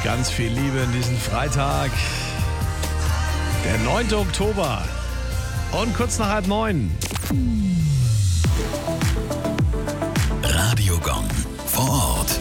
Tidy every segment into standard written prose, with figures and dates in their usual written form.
Ganz viel Liebe in diesen Freitag. Der 9. Oktober. Und kurz nach 8:30. Radio Gong vor Ort.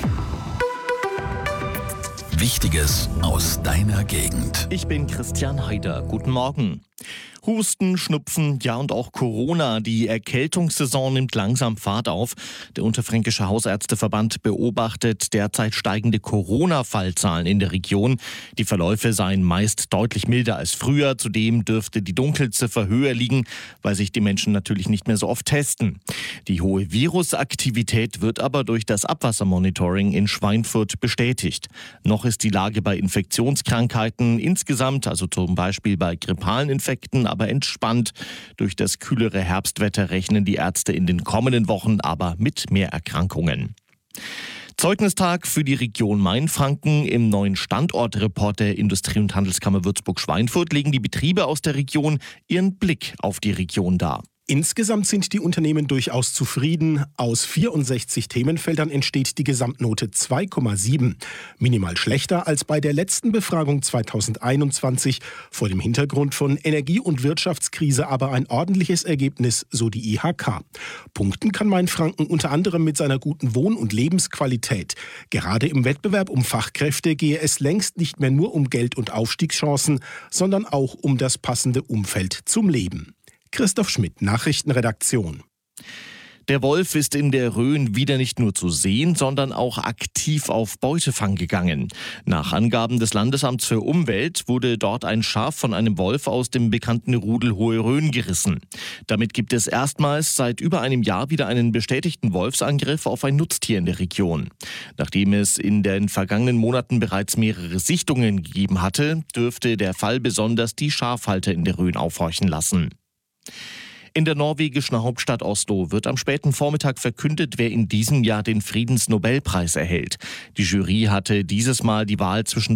Wichtiges aus deiner Gegend. Ich bin Christian Heider. Guten Morgen. Husten, Schnupfen, ja und auch Corona. Die Erkältungssaison nimmt langsam Fahrt auf. Der Unterfränkische Hausärzteverband beobachtet derzeit steigende Corona-Fallzahlen in der Region. Die Verläufe seien meist deutlich milder als früher. Zudem dürfte die Dunkelziffer höher liegen, weil sich die Menschen natürlich nicht mehr so oft testen. Die hohe Virusaktivität wird aber durch das Abwassermonitoring in Schweinfurt bestätigt. Noch ist die Lage bei Infektionskrankheiten insgesamt, also zum Beispiel bei grippalen Infekten, aber entspannt. Durch das kühlere Herbstwetter rechnen die Ärzte in den kommenden Wochen aber mit mehr Erkrankungen. Zeugnistag für die Region Mainfranken. Im neuen Standortreport der Industrie- und Handelskammer Würzburg-Schweinfurt legen die Betriebe aus der Region ihren Blick auf die Region dar. Insgesamt sind die Unternehmen durchaus zufrieden. Aus 64 Themenfeldern entsteht die Gesamtnote 2,7. Minimal schlechter als bei der letzten Befragung 2021. Vor dem Hintergrund von Energie- und Wirtschaftskrise aber ein ordentliches Ergebnis, so die IHK. Punkten kann Mainfranken unter anderem mit seiner guten Wohn- und Lebensqualität. Gerade im Wettbewerb um Fachkräfte gehe es längst nicht mehr nur um Geld und Aufstiegschancen, sondern auch um das passende Umfeld zum Leben. Christoph Schmidt, Nachrichtenredaktion. Der Wolf ist in der Rhön wieder nicht nur zu sehen, sondern auch aktiv auf Beutefang gegangen. Nach Angaben des Landesamts für Umwelt wurde dort ein Schaf von einem Wolf aus dem bekannten Rudel Hohe Rhön gerissen. Damit gibt es erstmals seit über einem Jahr wieder einen bestätigten Wolfsangriff auf ein Nutztier in der Region. Nachdem es in den vergangenen Monaten bereits mehrere Sichtungen gegeben hatte, dürfte der Fall besonders die Schafhalter in der Rhön aufhorchen lassen. In der norwegischen Hauptstadt Oslo wird am späten Vormittag verkündet, wer in diesem Jahr den Friedensnobelpreis erhält. Die Jury hatte dieses Mal die Wahl zwischen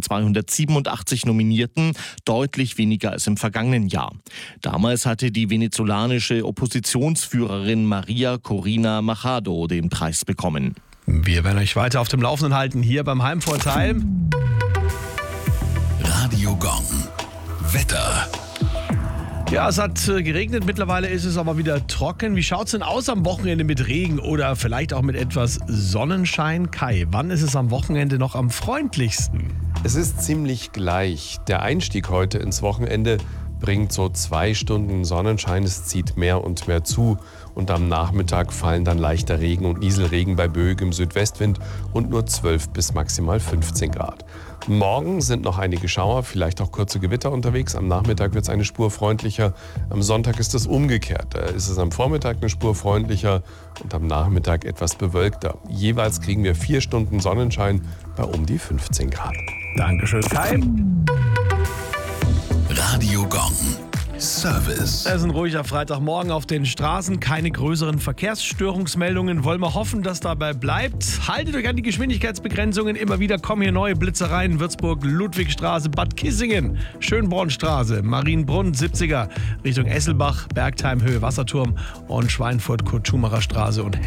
287 Nominierten, deutlich weniger als im vergangenen Jahr. Damals hatte die venezolanische Oppositionsführerin Maria Corina Machado den Preis bekommen. Wir werden euch weiter auf dem Laufenden halten, hier beim Heimvorteil. Radio Gong. Wetter. Ja, es hat geregnet, mittlerweile ist es aber wieder trocken. Wie schaut es denn aus am Wochenende mit Regen oder vielleicht auch mit etwas Sonnenschein? Kai, wann ist es am Wochenende noch am freundlichsten? Es ist ziemlich gleich. Der Einstieg heute ins Wochenende bringt so 2 Stunden Sonnenschein. Es zieht mehr und mehr zu. Und am Nachmittag fallen dann leichter Regen und Nieselregen bei böigem Südwestwind und nur 12 bis maximal 15 Grad. Morgen sind noch einige Schauer, vielleicht auch kurze Gewitter unterwegs. Am Nachmittag wird es eine Spur freundlicher. Am Sonntag ist es umgekehrt. Da ist es am Vormittag eine Spur freundlicher und am Nachmittag etwas bewölkter. Jeweils kriegen wir 4 Stunden Sonnenschein bei um die 15 Grad. Dankeschön, Kai. Radio Gong. Service. Es ist ein ruhiger Freitagmorgen auf den Straßen, keine größeren Verkehrsstörungsmeldungen. Wollen wir hoffen, dass dabei bleibt. Haltet euch an die Geschwindigkeitsbegrenzungen. Immer wieder kommen hier neue Blitzereien. Würzburg, Ludwigstraße, Bad Kissingen, Schönbornstraße, Marienbrunn, 70er, Richtung Esselbach, Bergheim, Höhe Wasserturm und Schweinfurt, Kurt-Schumacher Straße und